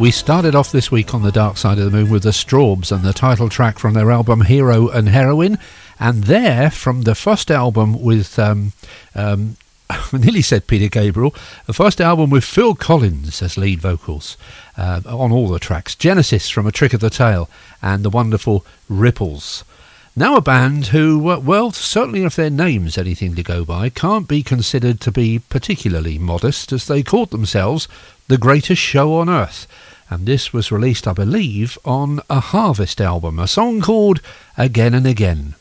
We started off this week on the Dark Side of the Moon with the Strawbs and the title track from their album Hero and Heroine, and there from the first album with I nearly said Peter Gabriel, the first album with Phil Collins as lead vocals on all the tracks, Genesis from A Trick of the Tail and the wonderful Ripples. Now a band who, well, certainly if their name's anything to go by, can't be considered to be particularly modest, as they called themselves the greatest show on earth. And this was released, I believe, on a Harvest album, a song called Again and Again.